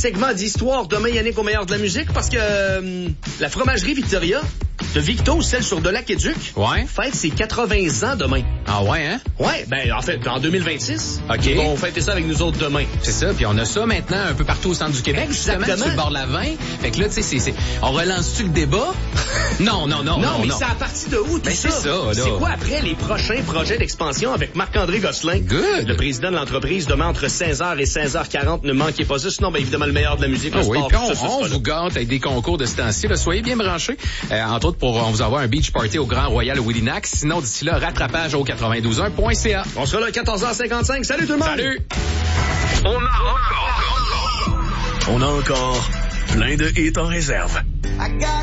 segment d'histoire demain, Yannick, au meilleur de la musique, parce que la fromagerie Victoria de Victo, celle sur de l'Aqueduc, fête ses 80 ans demain. Ah ouais, hein? Ouais, ben en fait, en 2026. OK. Ils vont fêter ça avec nous autres demain. C'est ça, puis on a ça maintenant un peu partout au centre du Québec, Exactement. justement, sur le bord de la 20. Fait que là, tu sais, on relance-tu le débat? Non, mais c'est à partir de où tout ça? C'est ça, là. C'est quoi après les prochains projets d'expansion avec Marc-André Gosselin? Good. Le président de l'entreprise, demain entre 16h et 16h40. Ne manquez pas ça, sinon, ben évidemment, le meilleur de la musique, le oui, sport. puis tout ça, on vous gâte avec des concours de ce temps-ci. Là. Soyez bien branchés. Entre autres, on vous envoie un beach party au Grand Royal Willynack. Sinon, d'ici là, rattrapage au 92.1.ca. On sera là à 14h55. Salut tout le monde! Salut! On a encore plein de hits en réserve.